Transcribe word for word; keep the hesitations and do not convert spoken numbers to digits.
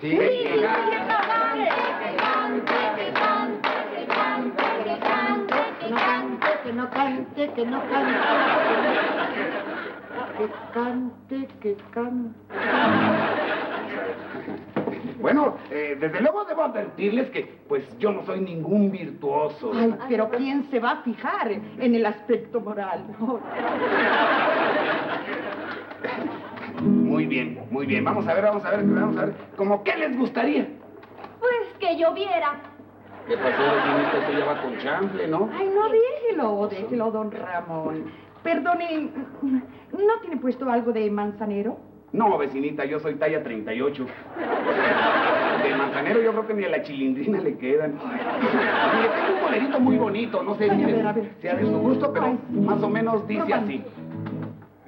Sí, sí, sí, que cante, que cante, que cante, que cante, que cante, que cante, que no cante, que no cante, que cante, que cante. Bueno, eh, desde luego debo advertirles que, pues, yo no soy ningún virtuoso. Ay, pero ¿quién se va a fijar en el aspecto moral? Muy bien, muy bien. Vamos a ver, vamos a ver, vamos a ver. ¿Cómo qué les gustaría? Pues que lloviera. ¿Qué pasó, vecinita? Eso ya va con chanfle, ¿no? Ay, no, déjelo, déjelo, don Ramón. Perdone, ¿no tiene puesto algo de manzanero? No, vecinita, yo soy talla treinta y ocho. De manzanero yo creo que ni a la chilindrina le quedan. Mire, tengo un bolerito muy bonito, no sé Ay, si a ver, es- a ver. sea de su gusto, pero Ay, sí. más o menos dice Román- así.